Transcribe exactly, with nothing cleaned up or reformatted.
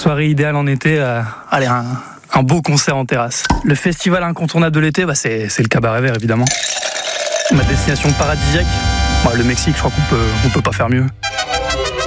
Soirée idéale en été, euh, allez, un, un beau concert en terrasse. Le festival incontournable de l'été, bah c'est, c'est le Cabaret Vert, évidemment. Ma destination paradisiaque, bah, le Mexique, je crois qu'on peut, on peut pas faire mieux.